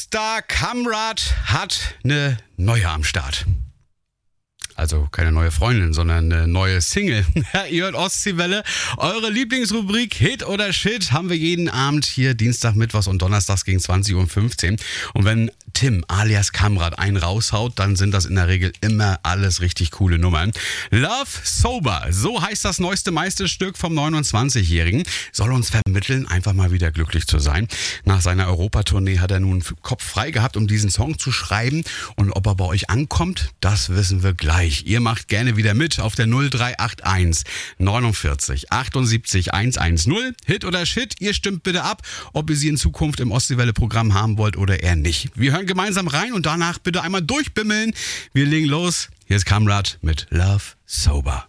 Star Kamrat hat eine neue am Start. Also keine neue Freundin, sondern eine neue Single. Ihr hört Ostseewelle. Eure Lieblingsrubrik Hit oder Shit haben wir jeden Abend hier Dienstag, Mittwochs und Donnerstags gegen 20.15 Uhr. Und wenn Tim alias Kamrat einen raushaut, dann sind das in der Regel immer alles richtig coole Nummern. Love Sober, so heißt das neueste Meisterstück vom 29-Jährigen. Soll uns vermitteln, einfach mal wieder glücklich zu sein. Nach seiner Europatournee hat er nun Kopf frei gehabt, um diesen Song zu schreiben. Und ob er bei euch ankommt, das wissen wir gleich. Ihr macht gerne wieder mit auf der 0381 49 78 110. Hit oder Shit, ihr stimmt bitte ab, ob ihr sie in Zukunft im Ostseewelle-Programm haben wollt oder eher nicht. Wir hören gemeinsam rein und danach bitte einmal durchbimmeln. Wir legen los. Hier ist Kamrat mit Love Sober.